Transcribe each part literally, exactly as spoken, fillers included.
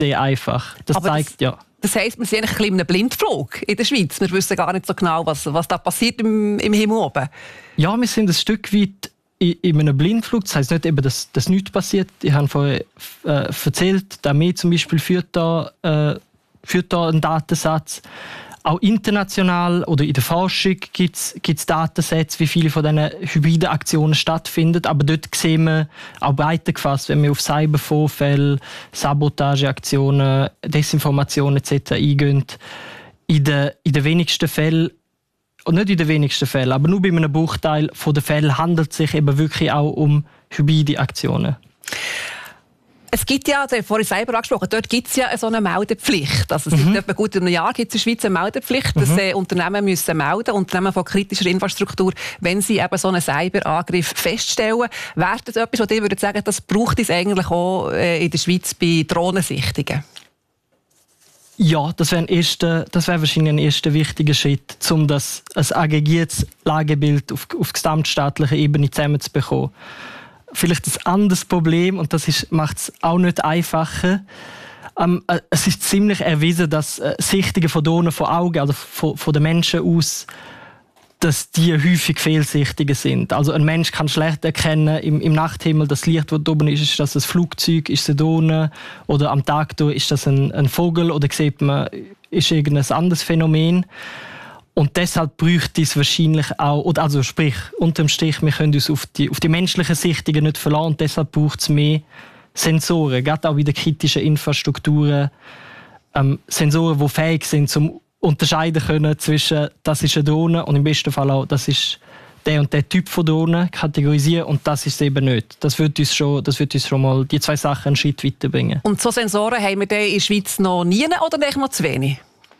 sehr einfach. Das Aber zeigt, das, ja. Das heisst, wir sind eigentlich ein bisschen in einem Blindflug in der Schweiz. Wir wissen gar nicht so genau, was, was da passiert im, im Himmel oben. Ja, wir sind ein Stück weit in, in einem Blindflug. Das heisst nicht, eben, dass, dass nichts passiert. Ich habe vorher äh, erzählt, die Armee zum Beispiel führt da, äh, führt da einen Datensatz. Auch international oder in der Forschung gibt es Datensätze, wie viele von diesen hybriden Aktionen stattfinden. Aber dort sehen wir auch breiter gefasst, wenn wir auf Cybervorfälle, Sabotageaktionen, Desinformation et cetera eingehen. In den, in den wenigsten Fällen, und nicht in den wenigsten Fällen, aber nur bei einem Bruchteil der Fälle handelt es sich eben wirklich auch um hybride Aktionen. Es gibt ja, du hast vorhin Cyber angesprochen, dort gibt es ja so eine Meldepflicht. Also seit mhm. etwa gut einem Jahr gibt es in der Schweiz eine Meldepflicht, dass mhm. äh, Unternehmen müssen melden, Unternehmen von kritischer Infrastruktur, wenn sie eben so einen Cyberangriff feststellen. Wäre das etwas, was ihr würdet sagen, das braucht es eigentlich auch äh, in der Schweiz bei Drohnensichtungen? Ja, das wäre wär wahrscheinlich ein erster wichtiger Schritt, um das ein aggregiertes Lagebild auf, auf gesamtstaatlicher Ebene zusammenzubekommen. Vielleicht ein anderes Problem, und das macht es auch nicht einfacher. Ähm, äh, es ist ziemlich erwiesen, dass äh, Sichtungen von Drohnen von Augen, also von, von den Menschen aus, dass die häufig Fehlsichtungen sind. Also ein Mensch kann schlecht erkennen im, im Nachthimmel, das Licht, das da oben ist, ist das ein Flugzeug, ist es eine Drohne, oder am Tag durch ist das ein, ein Vogel, oder sieht man, ist irgendein anderes Phänomen. Und deshalb bräuchte es wahrscheinlich auch, oder also sprich, unterm Strich, wir können uns auf die, auf die menschlichen Sichtungen nicht verlassen, und deshalb braucht es mehr Sensoren, gerade auch bei den kritischen Infrastrukturen. Ähm, Sensoren, die fähig sind, zum unterscheiden können zwischen, das ist eine Drohne, und im besten Fall auch, das ist der und der Typ von Drohne, kategorisieren, und das ist es eben nicht. Das wird uns schon, das wird uns schon mal die zwei Sachen einen Schritt weiterbringen. Und so Sensoren haben wir in der Schweiz noch nie oder noch zu wenig?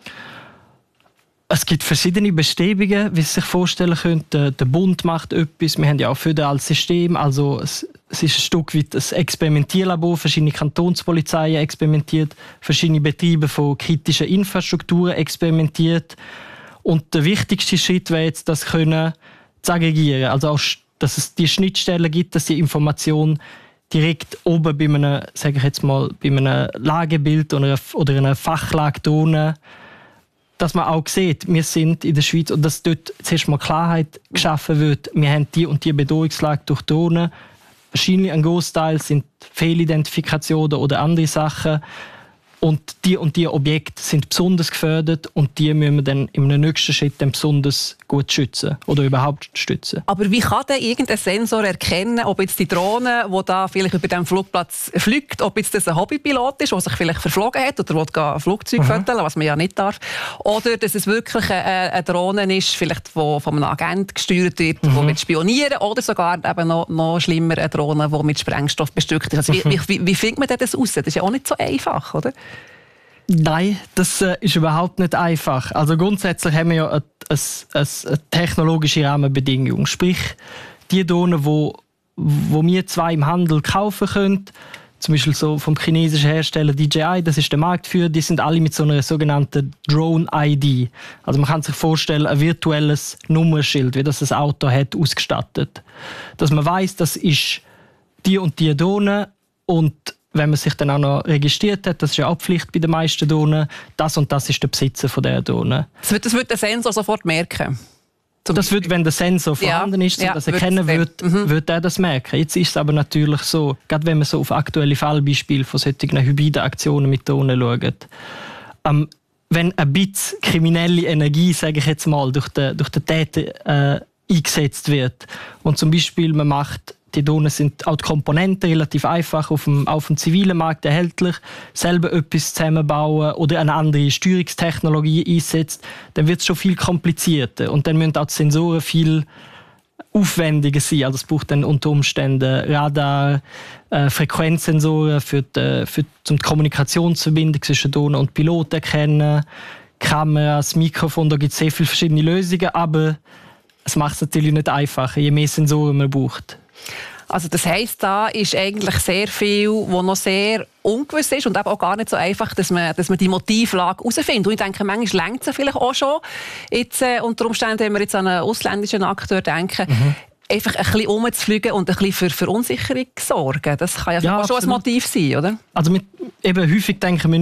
Es gibt verschiedene Bestrebungen, wie Sie sich vorstellen können. Der, der Bund macht etwas. Wir haben ja auch ein föderales System. Also es, es ist ein Stück weit ein Experimentierlabor. Verschiedene Kantonspolizeien experimentiert, verschiedene Betriebe von kritischen Infrastrukturen experimentiert. Und der wichtigste Schritt wäre jetzt, das können zu aggregieren. Also auch, dass es die Schnittstellen gibt, dass die Information direkt oben bei einem, sage ich jetzt mal, bei einem Lagebild oder einer, oder einer Fachlage Drohne, dass man auch sieht, wir sind in der Schweiz, und dass dort zuerst mal Klarheit geschaffen wird, wir haben die und die Bedrohungslage durch Drohnen. Wahrscheinlich ein Großteil sind Fehlidentifikationen oder andere Sachen. Und die und die Objekte sind besonders gefördert, und die müssen wir dann im nächsten Schritt dann besonders gut schützen oder überhaupt stützen. Aber wie kann denn irgendein Sensor erkennen, ob jetzt die Drohne, die da vielleicht über dem Flugplatz fliegt, ob jetzt das ein Hobbypilot ist, der sich vielleicht verflogen hat oder will ein Flugzeug fotografieren, was man ja nicht darf, oder dass es wirklich eine, eine Drohne ist, vielleicht die von einem Agent gesteuert wird, mhm. die mit spionieren, oder sogar eben noch, noch schlimmer eine Drohne, die mit Sprengstoff bestückt ist. Also wie, mhm. wie, wie findet man das raus? Das ist ja auch nicht so einfach, oder? Nein, das äh, ist überhaupt nicht einfach. Also grundsätzlich haben wir ja eine, eine, eine technologische Rahmenbedingung. Sprich, die Drohnen, wo, wo wir zwei im Handel kaufen können, zum Beispiel so vom chinesischen Hersteller D J I, das ist der Marktführer, die sind alle mit so einer sogenannten Drone-I D. Also man kann sich vorstellen, ein virtuelles Nummernschild, wie das das Auto hat, ausgestattet. Dass man weiss, das ist die und die Drohne, und wenn man sich dann auch noch registriert hat, das ist ja auch Pflicht bei den meisten Drohnen, das und das ist der Besitzer von dieser Drohne. Das wird, das wird der Sensor sofort merken? Das wird, wenn der Sensor vorhanden ja, ist, so ja, dass er erkennen wird, mhm. wird er das merken. Jetzt ist es aber natürlich so, gerade wenn man so auf aktuelle Fallbeispiele von solchen hybriden Aktionen mit Drohnen schaut, ähm, wenn ein bisschen kriminelle Energie, sage ich jetzt mal, durch den, durch den Täter äh, eingesetzt wird, und zum Beispiel man macht, die Drohnen sind auch die Komponenten relativ einfach auf dem, auf dem zivilen Markt erhältlich, selber etwas zusammenbauen oder eine andere Steuerungstechnologie einsetzt, dann wird es schon viel komplizierter, und dann müssen auch die Sensoren viel aufwendiger sein. Also es braucht dann unter Umständen Radar, äh, Frequenzsensoren für die, für, um die Kommunikationsverbindung zwischen Drohnen und Pilot erkennen, Kameras, Mikrofon, da gibt es sehr viele verschiedene Lösungen, aber es macht es natürlich nicht einfacher, je mehr Sensoren man braucht. Also das heisst, da ist eigentlich sehr viel, was noch sehr ungewiss ist und eben auch gar nicht so einfach, dass man, dass man die Motivlage herausfindet. Und ich denke, manchmal reicht es vielleicht auch schon. Jetzt, äh, unter Umständen, wenn wir jetzt an einen ausländischen Akteur denken, mhm. einfach ein bisschen rumzufliegen und ein bisschen für Verunsicherung sorgen. Das kann ja, ja auch schon ein Motiv sein, oder? Also mit, eben häufig denken wir